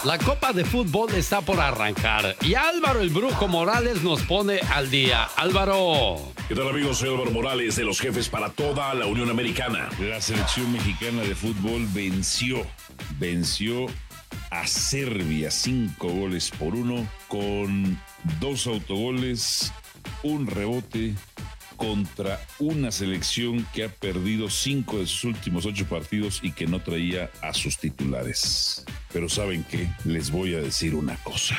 La Copa de Fútbol está por arrancar y Álvaro el Brujo Morales nos pone al día. Álvaro. ¿Qué tal, amigos? Soy Álvaro Morales de los Jefes para toda la Unión Americana. La selección mexicana de fútbol venció a Serbia 5-1 con 2 autogoles, un rebote contra una selección que ha perdido 5 de sus últimos 8 partidos y que no traía a sus titulares. Pero ¿saben qué? Les voy a decir una cosa.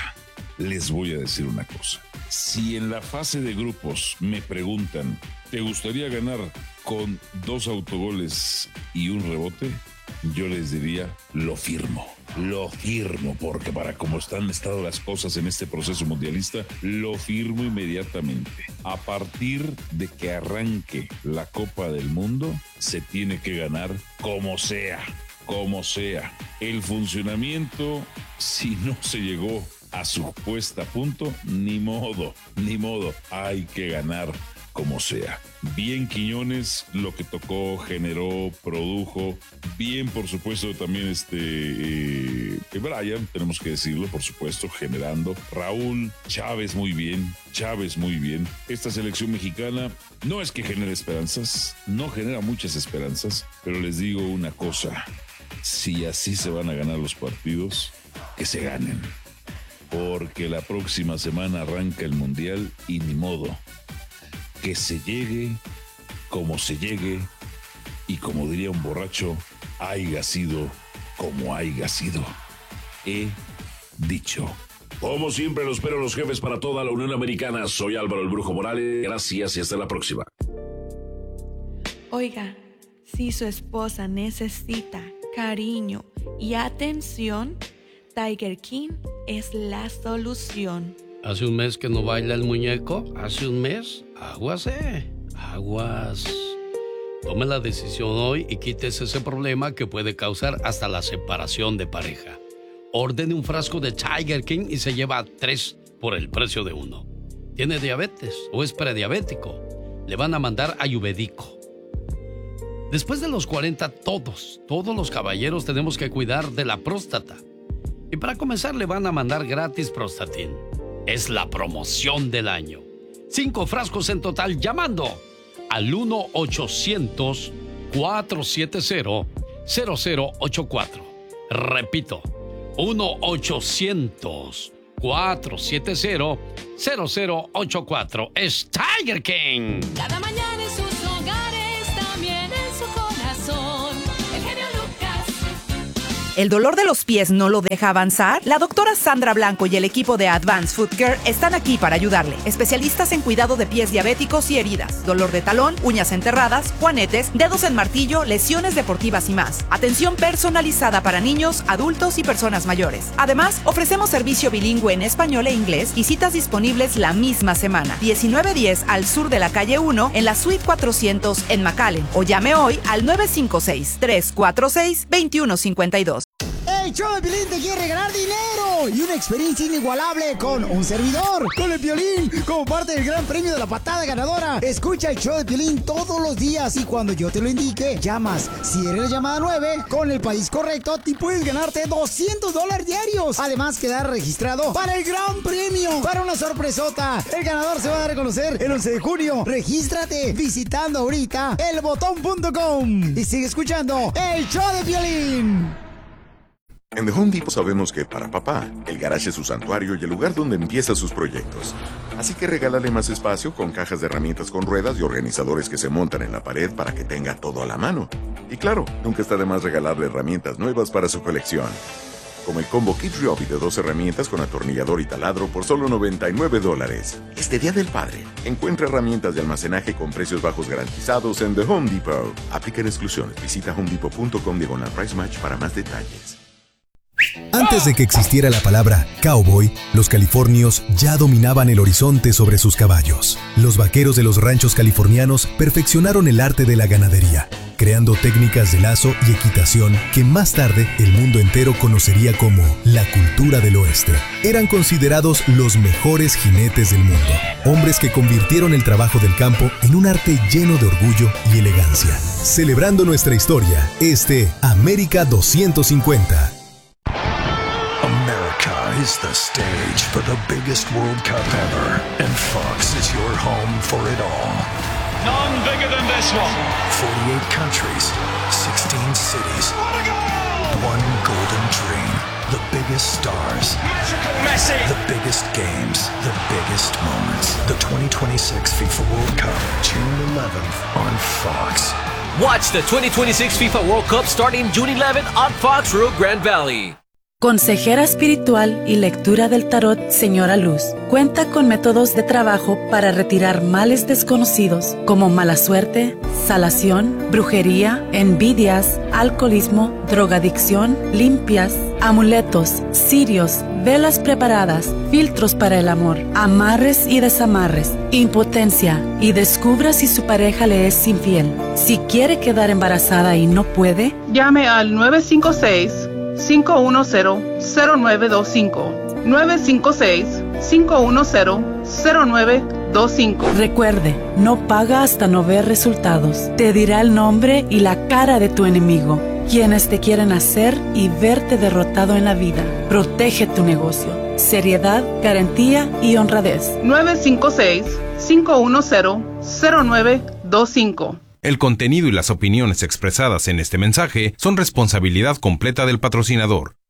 Si en la fase de grupos me preguntan, ¿te gustaría ganar con 2 autogoles y un rebote? Yo les diría, lo firmo, porque para como han estado las cosas en este proceso mundialista, lo firmo inmediatamente. A partir de que arranque la Copa del Mundo, se tiene que ganar como sea. El funcionamiento, si no se llegó a su puesta a punto, ni modo, hay que ganar como sea. Bien Quiñones, lo que tocó, generó, produjo. Bien, por supuesto, también Brian, tenemos que decirlo, por supuesto, generando. Raúl, Chávez muy bien. Esta selección mexicana no es que genere esperanzas, no genera muchas esperanzas, pero les digo una cosa, si así se van a ganar los partidos, que se ganen. Porque la próxima semana arranca el Mundial y ni modo. Que se llegue como se llegue y como diría un borracho, haiga sido como haiga sido. He dicho. Como siempre, los espero los Jefes para toda la Unión Americana. Soy Álvaro el Brujo Morales. Gracias y hasta la próxima. Oiga, si su esposa necesita cariño y atención, Tiger King es la solución. ¿Hace un mes que no baila el muñeco? ¿Hace un mes? Aguas. Tome la decisión hoy y quítese ese problema que puede causar hasta la separación de pareja. Ordene un frasco de Tiger King y se lleva 3 por el precio de 1. ¿Tiene diabetes o es prediabético? Le van a mandar Ayurvédico. Después de los 40, todos los caballeros tenemos que cuidar de la próstata. Y para comenzar le van a mandar gratis Prostatin. Es la promoción del año. 5 frascos en total llamando al 1-800-470-0084. Repito, 1-800-470-0084. Es Tiger King. Cada mañana en sus hogares, también en su corazón. El genio Lucas. ¿El dolor de los pies no lo deja avanzar? La doctora Sandra Blanco y el equipo de Advanced Foot Care están aquí para ayudarle. Especialistas en cuidado de pies diabéticos y heridas, dolor de talón, uñas enterradas, juanetes, dedos en martillo, lesiones deportivas y más. Atención personalizada para niños, adultos y personas mayores. Además, ofrecemos servicio bilingüe en español e inglés y citas disponibles la misma semana. 1910 al sur de la calle 1 en la suite 400 en McAllen. O llame hoy al 956-346-2152. El show de Piolín te quiere regalar dinero y una experiencia inigualable con un servidor, con el Piolín, como parte del gran premio de la patada ganadora. Escucha el show de Piolín todos los días y cuando yo te lo indique, llamas. Si eres la llamada 9, con el país correcto, te puedes ganarte $200 diarios. Además, quedar registrado para el gran premio, para una sorpresota. El ganador se va a dar a conocer el 11 de junio. Regístrate visitando ahorita elbotón.com y sigue escuchando el show de Piolín. En The Home Depot sabemos que para papá, el garage es su santuario y el lugar donde empieza sus proyectos. Así que regálale más espacio con cajas de herramientas con ruedas y organizadores que se montan en la pared para que tenga todo a la mano. Y claro, nunca está de más regalarle herramientas nuevas para su colección. Como el combo Kid Ryobi de 2 herramientas con atornillador y taladro por solo $99. Este Día del Padre, encuentra herramientas de almacenaje con precios bajos garantizados en The Home Depot. Aplican exclusiones. Visita homedepot.com/price match para más detalles. Antes de que existiera la palabra cowboy, los californios ya dominaban el horizonte sobre sus caballos. Los vaqueros de los ranchos californianos perfeccionaron el arte de la ganadería, creando técnicas de lazo y equitación que más tarde el mundo entero conocería como la cultura del oeste. Eran considerados los mejores jinetes del mundo, hombres que convirtieron el trabajo del campo en un arte lleno de orgullo y elegancia. Celebrando nuestra historia, América 250. America. America is the stage for the biggest World Cup ever, and Fox is your home for it all. None bigger than this one. 48 countries, 16 cities. What a goal! One golden dream. The biggest stars. Magical Messi! The biggest games. The biggest moments. The 2026 FIFA World Cup, June 11th on Fox. Watch the 2026 FIFA World Cup starting June 11th on Fox Rio Grande Valley. Consejera espiritual y lectura del tarot Señora Luz. Cuenta con métodos de trabajo para retirar males desconocidos como mala suerte, salación, brujería, envidias, alcoholismo, drogadicción, limpias, amuletos, cirios, velas preparadas, filtros para el amor, amarres y desamarres, impotencia, y descubra si su pareja le es infiel. Si quiere quedar embarazada y no puede, llame al 956-510-0925. 956-510-0925. Recuerde, no paga hasta no ver resultados. Te dirá el nombre y la cara de tu enemigo, quienes te quieren hacer y verte derrotado en la vida. Protege tu negocio. Seriedad, garantía y honradez. 956-510-0925. El contenido y las opiniones expresadas en este mensaje son responsabilidad completa del patrocinador